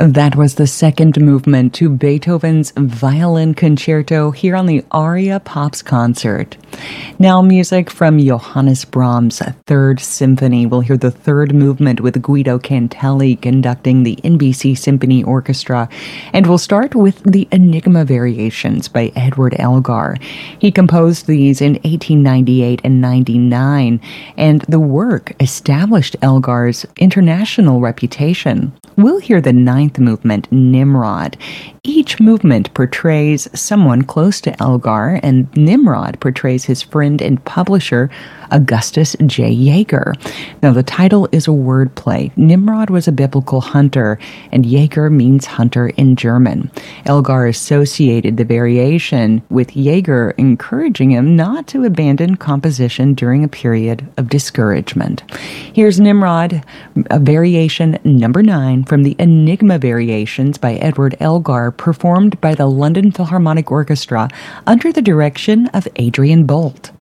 That was the second movement to Beethoven's Violin Concerto here on the Aria Pops concert. Now, music from Johannes Brahms' Third Symphony. We'll hear the third movement with Guido Cantelli conducting the NBC Symphony Orchestra. And we'll start with the Enigma Variations by Edward Elgar. He composed these in 1898 and 99, and the work established Elgar's international reputation. We'll hear the ninth movement, Nimrod. Each movement portrays someone close to Elgar, and Nimrod portrays his friend and publisher, Augustus J. Jaeger. Now, the title is a wordplay. Nimrod was a biblical hunter, and Jaeger means hunter in German. Elgar associated the variation with Jaeger encouraging him not to abandon composition during a period of discouragement. Here's Nimrod, a variation number 9 from the Enigma Variations by Edward Elgar, performed by the London Philharmonic Orchestra under the direction of Adrian Bolt.